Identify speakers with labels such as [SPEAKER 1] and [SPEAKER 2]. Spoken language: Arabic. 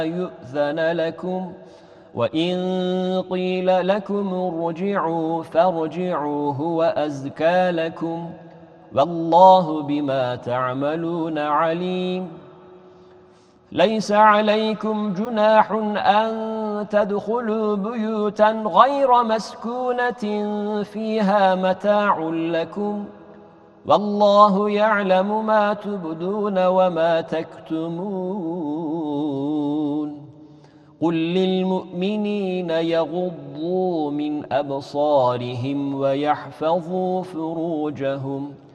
[SPEAKER 1] يؤذن لكم وإن قيل لكم ارجعوا فارجعوا هو أزكى لكم والله بما تعملون عليم ليس عليكم جناح أن تدخلوا بيوتا غير مسكونة فيها متاع لكم والله يعلم ما تبدون وما تكتمون قل للمؤمنين يغضوا من أبصارهم ويحفظوا فروجهم